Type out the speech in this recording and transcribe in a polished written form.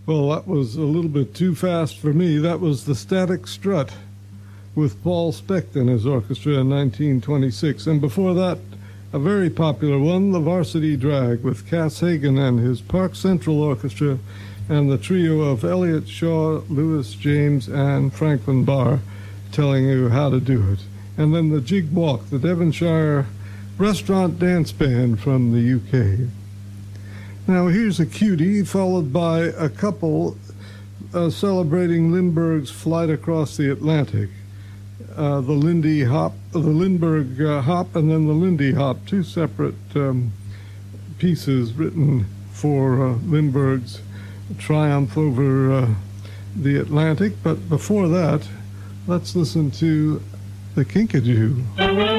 Well, that was a little bit too fast for me. That was the Static Strut with Paul Specht and his orchestra in 1926. And before that, a very popular one, the Varsity Drag with Cass Hagen and his Park Central Orchestra and the trio of Elliott Shaw, Lewis James, and Franklin Barr telling you how to do it. And then the Jig Walk, the Devonshire Restaurant Dance Band from the UK. Now here's a cutie followed by a couple celebrating Lindbergh's flight across the Atlantic. The Lindbergh Hop and then the Lindy Hop, two separate pieces written for Lindbergh's triumph over the Atlantic. But before that, let's listen to the Kinkajou.